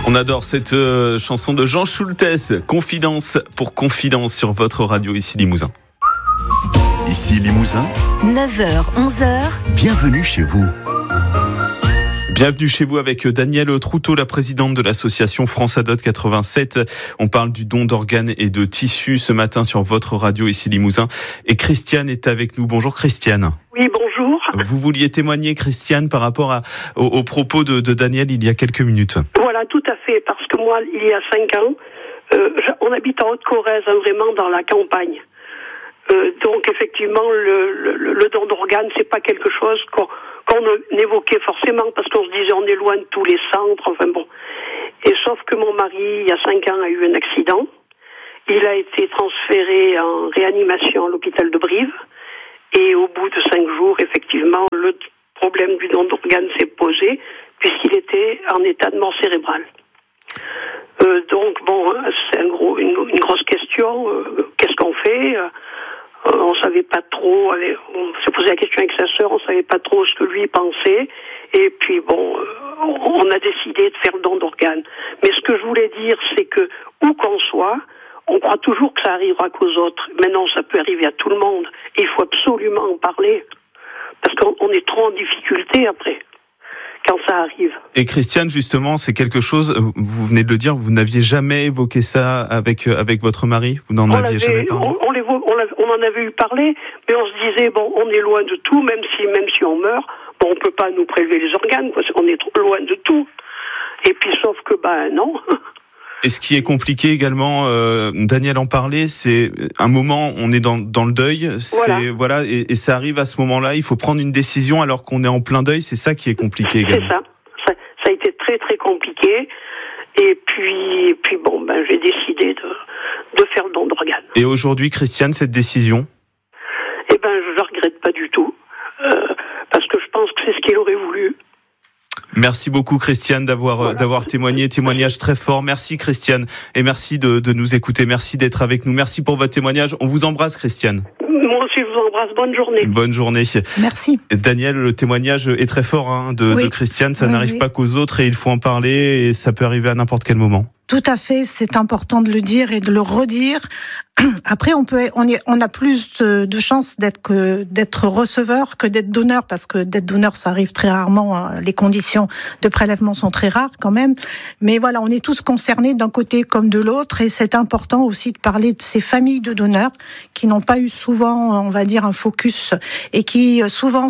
On adore cette chanson de Jean Schultes, Confidence pour Confidence sur votre radio ici Limousin. Ici Limousin, 9h, 11h. Bienvenue chez vous. Bienvenue chez vous avec Danielle Troutot, la présidente de l'association France Adot 87. On parle du don d'organes et de tissus ce matin sur votre radio ici Limousin. Et Christiane est avec nous. Bonjour Christiane. Oui, bonjour. Vous vouliez témoigner, Christiane, par rapport aux propos de Daniel il y a quelques minutes. Voilà, tout à fait, parce que moi, il y a 5 ans, on habite en Haute-Corrèze, vraiment dans la campagne. Donc, effectivement, le don d'organes, c'est pas quelque chose qu'on évoquait forcément, parce qu'on se disait, on est loin de tous les centres, enfin bon. Et sauf que mon mari, il y a 5 ans, a eu un accident. Il a été transféré en réanimation à l'hôpital de Brive. Et au bout de 5 jours, effectivement, le problème du don d'organes s'est posé, puisqu'il était en état de mort cérébrale. Donc, bon, c'est une grosse question. Qu'est-ce qu'on fait ? On savait pas trop. On s'est posé la question avec sa sœur, on savait pas trop ce que lui pensait. Et puis, bon, on a décidé de faire le don d'organes. Mais ce que je voulais dire, c'est que, où qu'on soit, on croit toujours que ça arrivera qu'aux autres. Mais non, ça peut arriver à tout le monde. Et il faut absolument en parler. Parce qu'on est trop en difficulté après, quand ça arrive. Et Christiane, justement, c'est quelque chose, vous venez de le dire, vous n'aviez jamais évoqué ça avec votre mari ? Vous n'en aviez jamais parlé ? On en avait eu parlé, mais on se disait, bon, on est loin de tout, même si on meurt, bon, on peut pas nous prélever les organes, quoi, on est trop loin de tout. Et puis, sauf que, non. Et ce qui est compliqué également, Daniel en parlait, c'est un moment, on est dans le deuil, voilà, et ça arrive à ce moment-là, il faut prendre une décision alors qu'on est en plein deuil, c'est ça qui est compliqué également. C'est ça. Ça a été très très compliqué, et puis bon, j'ai décidé de faire le don d'organes. Et aujourd'hui, Christiane, cette décision ? Je la regrette pas du tout, parce que je pense que c'est ce qu'il aurait voulu. Merci beaucoup Christiane d'avoir témoigné, témoignage très fort. Merci Christiane et merci de nous écouter, merci d'être avec nous, merci pour votre témoignage. On vous embrasse Christiane. Moi aussi je vous embrasse, bonne journée. Bonne journée. Merci. Daniel, le témoignage est très fort de Christiane, ça n'arrive pas qu'aux autres et il faut en parler et ça peut arriver à n'importe quel moment. Tout à fait, c'est important de le dire et de le redire. Après, on a plus de chances d'être receveur que d'être donneur, parce que d'être donneur, ça arrive très rarement. Les conditions de prélèvement sont très rares quand même. Mais voilà, on est tous concernés d'un côté comme de l'autre, et c'est important aussi de parler de ces familles de donneurs qui n'ont pas eu souvent, on va dire, un focus et qui souvent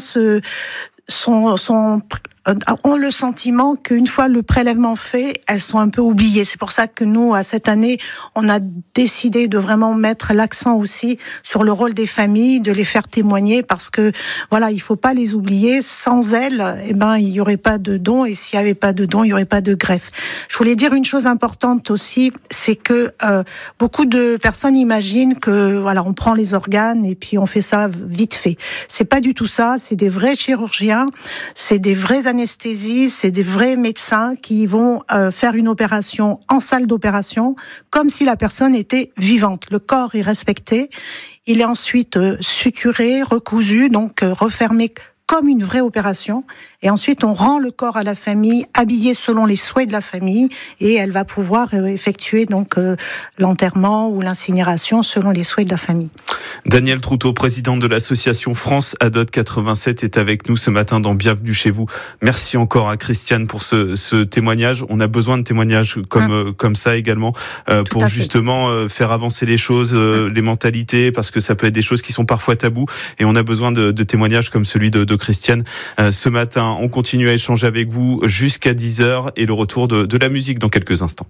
ont le sentiment qu'une fois le prélèvement fait, elles sont un peu oubliées. C'est pour ça que nous, à cette année, on a décidé de vraiment mettre l'accent aussi sur le rôle des familles, de les faire témoigner, parce que voilà, il faut pas les oublier. Sans elles, il y aurait pas de don, et s'il y avait pas de don, il y aurait pas de greffe. Je voulais dire une chose importante aussi, c'est que beaucoup de personnes imaginent que voilà, on prend les organes et puis on fait ça vite fait. C'est pas du tout ça. C'est des vrais chirurgiens, c'est des vrais anesthésie, c'est des vrais médecins qui vont faire une opération en salle d'opération, comme si la personne était vivante. Le corps est respecté, il est ensuite suturé, recousu, donc refermé comme une vraie opération. Et ensuite, on rend le corps à la famille, habillé selon les souhaits de la famille, et elle va pouvoir effectuer donc l'enterrement ou l'incinération selon les souhaits de la famille. Danielle Troutot, présidente de l'association France Adot 87, est avec nous ce matin dans Bienvenue chez vous. Merci encore à Christiane pour ce témoignage. On a besoin de témoignages comme ça également pour justement faire avancer les choses, les mentalités, parce que ça peut être des choses qui sont parfois tabous, et on a besoin de témoignages comme celui de Christiane ce matin. On continue à échanger avec vous jusqu'à 10h et le retour de la musique dans quelques instants.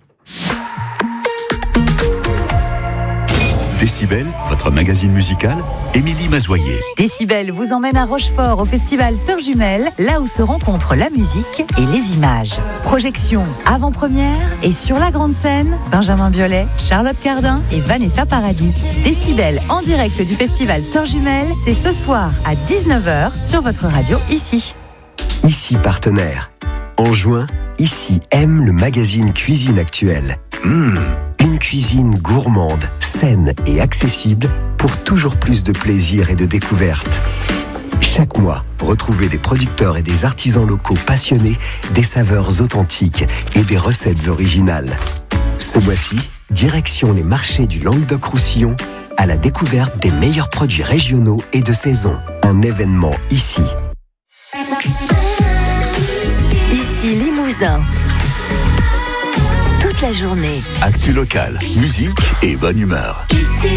Décibel, votre magazine musical, Émilie Mazoyer. Décibel vous emmène à Rochefort au festival Sœurs Jumelles, là où se rencontrent la musique et les images. Projection, avant-première et sur la grande scène, Benjamin Biolay, Charlotte Cardin et Vanessa Paradis. Décibel en direct du festival Sœurs Jumelles, c'est ce soir à 19h sur votre radio ici. Ici partenaire. En juin, Ici aime le magazine Cuisine Actuelle. Une cuisine gourmande, saine et accessible pour toujours plus de plaisir et de découverte. Chaque mois, retrouvez des producteurs et des artisans locaux passionnés, des saveurs authentiques et des recettes originales. Ce mois-ci, direction les marchés du Languedoc-Roussillon à la découverte des meilleurs produits régionaux et de saison. Un événement ici. Ici Limousin. Toute la journée. Actu local, musique et bonne humeur.